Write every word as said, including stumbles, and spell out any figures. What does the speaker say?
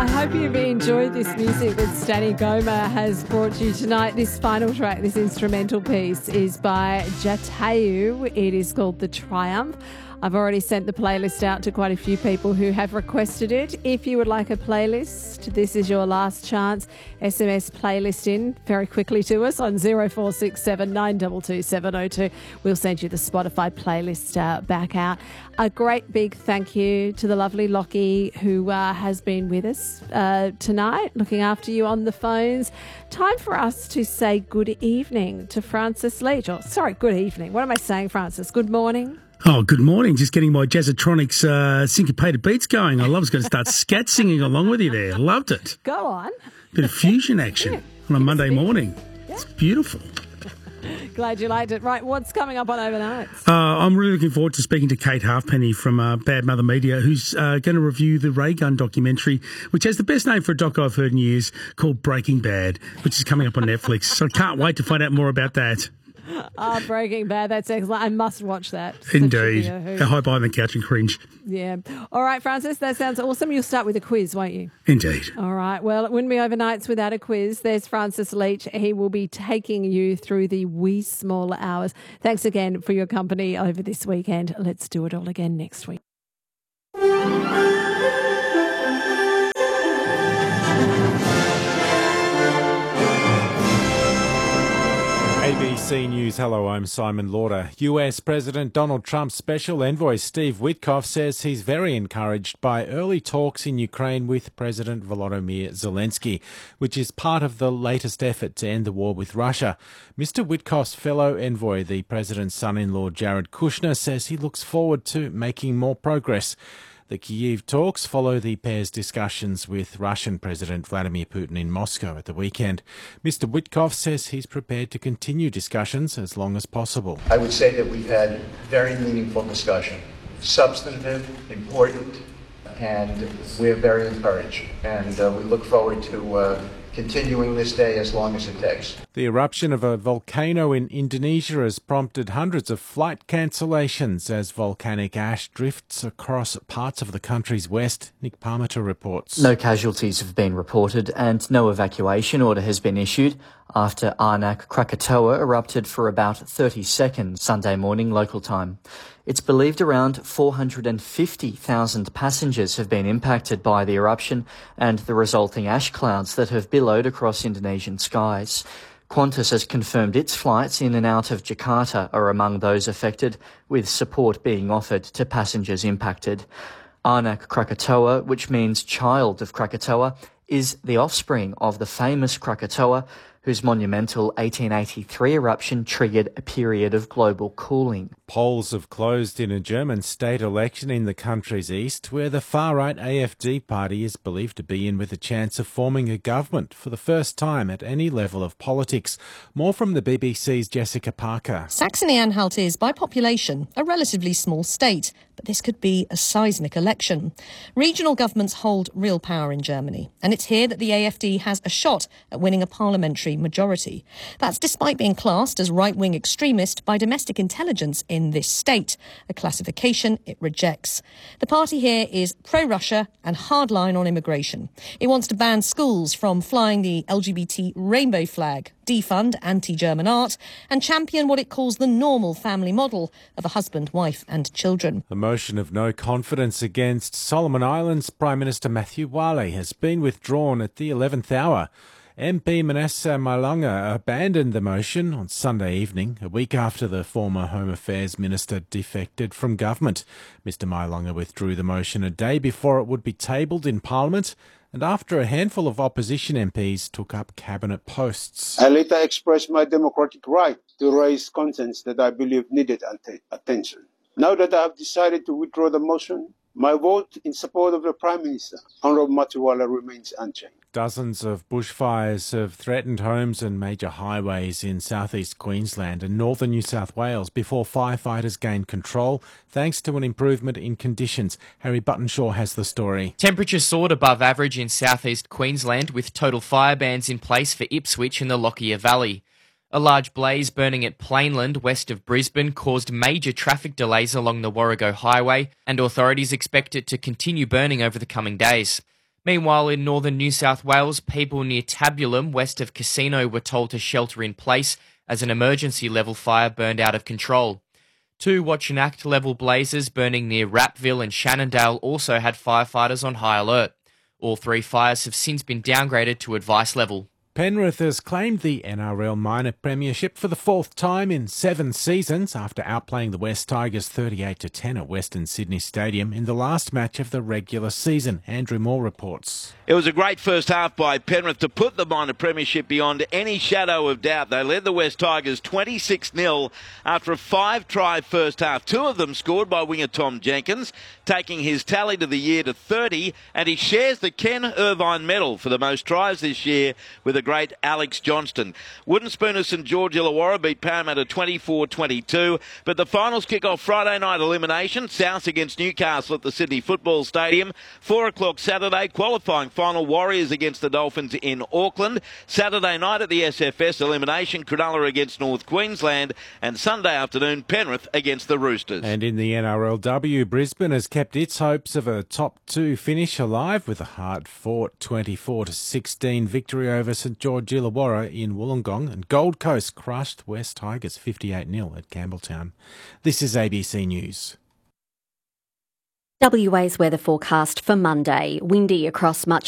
I hope you've enjoyed this music that Stanny Goma has brought you tonight. This final track, this instrumental piece, is by Jatayu. It is called The Triumph. I've already sent the playlist out to quite a few people who have requested it. If you would like a playlist, this is your last chance. S M S playlist in very quickly to us on zero four six seven nine two two seven zero two. We'll send you the Spotify playlist uh, back out. A great big thank you to the lovely Lockie who uh, has been with us uh, tonight, looking after you on the phones. Time for us to say good evening to Francis Leach. Oh, sorry, good evening. What am I saying, Francis? Good morning. Oh, good morning. Just getting my Jazzatronics uh, syncopated beats going. I love it's going to start scat singing along with you there. Loved it. Go on. Bit of fusion action Yeah. on a Monday It's morning. Yeah. It's beautiful. Glad you liked it. Right, what's coming up on Overnights? Uh, I'm really looking forward to speaking to Kate Halfpenny from uh, Bad Mother Media, who's uh, going to review the Ray Gun documentary, which has the best name for a doc I've heard in years, called Breaking Bad, which is coming up on Netflix. So I can't wait to find out more about that. Ah, oh, Breaking Bad. That's excellent. I must watch that. Such Indeed. a I hide behind the couch and cringe. Yeah. All right, Francis, that sounds awesome. You'll start with a quiz, won't you? Indeed. All right. Well, it wouldn't be Overnights without a quiz. There's Francis Leach. He will be taking you through the wee small hours. Thanks again for your company over this weekend. Let's do it all again next week. A B C News, hello, I'm Simon Lauder. U S President Donald Trump's special envoy Steve Witkoff says he's very encouraged by early talks in Ukraine with President Volodymyr Zelensky, which is part of the latest effort to end the war with Russia. Mister Witkoff's fellow envoy, the president's son-in-law Jared Kushner, says he looks forward to making more progress. The Kyiv talks follow the pair's discussions with Russian President Vladimir Putin in Moscow at the weekend. Mister Witkoff says he's prepared to continue discussions as long as possible. I would say that we've had very meaningful discussion, substantive, important, and we're very encouraged. And uh, we look forward to uh, continuing this day as long as it takes. The eruption of a volcano in Indonesia has prompted hundreds of flight cancellations as volcanic ash drifts across parts of the country's west. Nick Parmenter reports. No casualties have been reported and no evacuation order has been issued after Anak Krakatoa erupted for about thirty seconds Sunday morning local time. It's believed around four hundred fifty thousand passengers have been impacted by the eruption and the resulting ash clouds that have billowed across Indonesian skies. Qantas has confirmed its flights in and out of Jakarta are among those affected, with support being offered to passengers impacted. Anak Krakatoa, which means child of Krakatoa, is the offspring of the famous Krakatoa, whose monumental eighteen eighty-three eruption triggered a period of global cooling. Polls have closed in a German state election in the country's east, where the far-right A F D party is believed to be in with a chance of forming a government for the first time at any level of politics. More from the B B C's Jessica Parker. Saxony-Anhalt is, by population, a relatively small state, but this could be a seismic election. Regional governments hold real power in Germany, and it's here that the A F D has a shot at winning a parliamentary majority. That's despite being classed as right-wing extremist by domestic intelligence in this state, a classification it rejects. The party here is pro-Russia and hardline on immigration. It wants to ban schools from flying the L G B T rainbow flag, defund anti-German art, and champion what it calls the normal family model of a husband, wife and children. The motion of no confidence against Solomon Islands Prime Minister Matthew Wale has been withdrawn at the eleventh hour. M P Manasseh Mailonga abandoned the motion on Sunday evening, a week after the former Home Affairs Minister defected from government. Mister Mailonga withdrew the motion a day before it would be tabled in Parliament and after a handful of opposition M Ps took up cabinet posts. I later expressed my democratic right to raise concerns that I believe needed attention. Now that I have decided to withdraw the motion, my vote in support of the Prime Minister, Honourable Matthew Wale, remains unchanged. Dozens of bushfires have threatened homes and major highways in southeast Queensland and northern New South Wales before firefighters gained control, thanks to an improvement in conditions. Harry Buttonshaw has the story. Temperatures soared above average in southeast Queensland, with total fire bans in place for Ipswich and the Lockyer Valley. A large blaze burning at Plainland, west of Brisbane, caused major traffic delays along the Warrego Highway, and authorities expect it to continue burning over the coming days. Meanwhile, in northern New South Wales, people near Tabulum, west of Casino, were told to shelter in place as an emergency level fire burned out of control. Two Watch and Act level blazes burning near Rappville and Shannondale also had firefighters on high alert. All three fires have since been downgraded to advice level. Penrith has claimed the N R L minor premiership for the fourth time in seven seasons after outplaying the West Tigers thirty-eight to ten at Western Sydney Stadium in the last match of the regular season. Andrew Moore reports. It was a great first half by Penrith to put the minor premiership beyond any shadow of doubt. They led the West Tigers twenty-six nil after a five-try first half. Two of them scored by winger Tom Jenkins, taking his tally to the year to thirty, and he shares the Ken Irvine medal for the most tries this year with a great Alex Johnston. Wooden Spooners and George Illawarra beat Parramatta twenty-four twenty-two, but the finals kick off Friday night elimination. South against Newcastle at the Sydney Football Stadium. Four o'clock Saturday, qualifying final Warriors against the Dolphins in Auckland. Saturday night at the S F S elimination, Cronulla against North Queensland, and Sunday afternoon, Penrith against the Roosters. And in the N R L W, Brisbane has kept its hopes of a top two finish alive with a hard-fought twenty-four to sixteen victory over St George Illawarra in Wollongong, and Gold Coast crushed West Tigers fifty-eight nil at Campbelltown. This is A B C News. W A's weather forecast for Monday. Windy across much